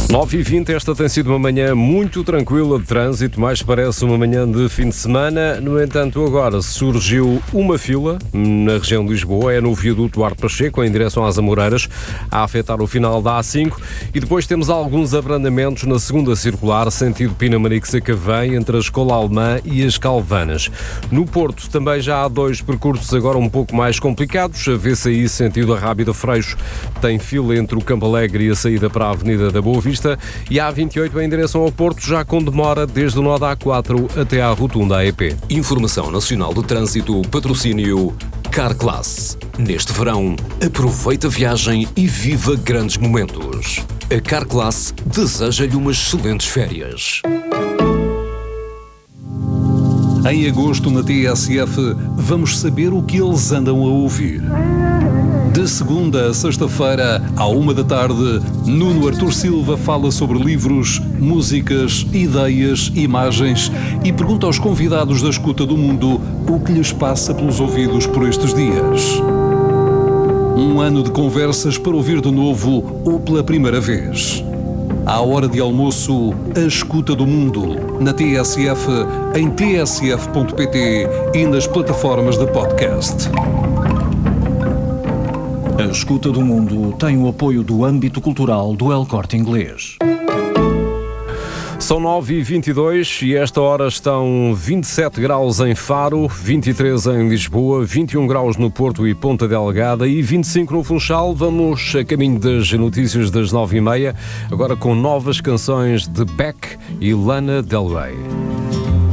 9h20, esta tem sido uma manhã muito tranquila de trânsito, mais parece uma manhã de fim de semana. No entanto, agora surgiu uma fila na região de Lisboa, é no viaduto Duarte Pacheco, em direção às Amoreiras, a afetar o final da A5. E depois temos alguns abrandamentos na segunda circular, sentido Pinamanique-Sacavém, entre a Escola Alemã e as Calvanas. No Porto também já há dois percursos agora um pouco mais complicados. A VCI, sentido Arrábida Freixo, tem fila entre o Campo Alegre e a saída para a Avenida da Boa Vista. E a A28 em direção ao Porto, já com demora desde o nó da A4 até à rotunda AEP. Informação Nacional de Trânsito, patrocínio Carclass. Neste verão, aproveita a viagem e viva grandes momentos. A Carclass deseja-lhe umas excelentes férias. Em agosto, na TSF, vamos saber o que eles andam a ouvir. De segunda a sexta-feira, à 13h, Nuno Artur Silva fala sobre livros, músicas, ideias, imagens e pergunta aos convidados da Escuta do Mundo o que lhes passa pelos ouvidos por estes dias. Um ano de conversas para ouvir de novo ou pela primeira vez. À hora de almoço, a Escuta do Mundo, na TSF, em tsf.pt e nas plataformas de podcast. A Escuta do Mundo tem o apoio do âmbito cultural do El Corte Inglês. São 9h22 e esta hora estão 27 graus em Faro, 23 em Lisboa, 21 graus no Porto e Ponta Delgada e 25 no Funchal. Vamos a caminho das notícias das 9h30, agora com novas canções de Beck e Lana Del Rey.